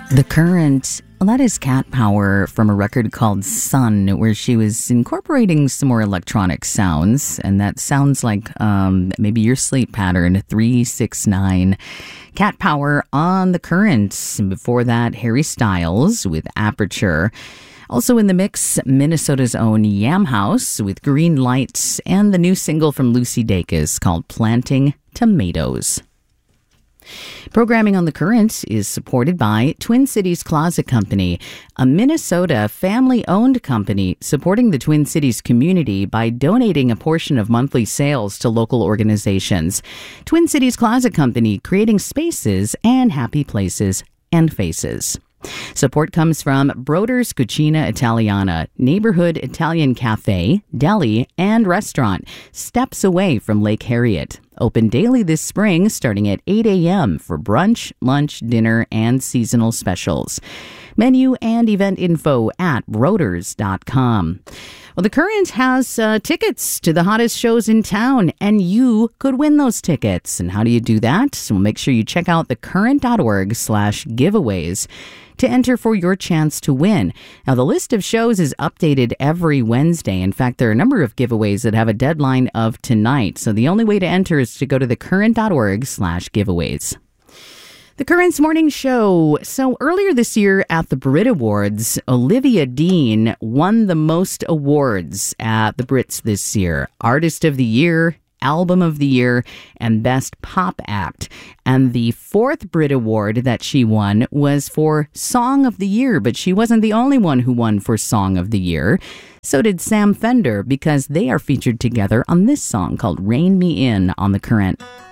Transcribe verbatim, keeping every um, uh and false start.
The Current, well, that is Cat Power from a record called Sun, where she was incorporating some more electronic sounds, and that sounds like um, maybe your sleep pattern, three six nine. Cat Power on The Current. And before that, Harry Styles with Aperture. Also in the mix, Minnesota's own Yam House with Green Lights, and the new single from Lucy Dacus called Planting Tomatoes. Programming on The Current is supported by Twin Cities Closet Company, a Minnesota family-owned company supporting the Twin Cities community by donating a portion of monthly sales to local organizations. Twin Cities Closet Company, creating spaces and happy places and faces. Support comes from Broder's Cucina Italiana, neighborhood Italian cafe, deli, and restaurant, steps away from Lake Harriet. Open daily this spring starting at eight a.m. for brunch, lunch, dinner, and seasonal specials. Menu and event info at broders dot com. Well, The Current has uh, tickets to the hottest shows in town, and you could win those tickets. And how do you do that? So make sure you check out thecurrent.org slash giveaways to enter for your chance to win. Now, the list of shows is updated every Wednesday. In fact, there are a number of giveaways that have a deadline of tonight. So the only way to enter is to go to thecurrent.org slash giveaways. The Current's morning show. So earlier this year at the Brit Awards, Olivia Dean won the most awards at the Brits this year. Artist of the Year, Album of the Year, and Best Pop Act. And the fourth Brit Award that she won was for Song of the Year, but she wasn't the only one who won for Song of the Year. So did Sam Fender, because they are featured together on this song called Rein Me In on The Current.